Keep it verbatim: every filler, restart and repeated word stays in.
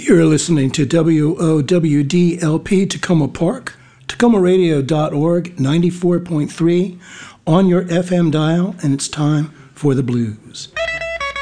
You're listening to W O W D L P Tacoma Park, Tacoma Radio dot org, ninety-four point three on your F M dial, and it's time for the blues.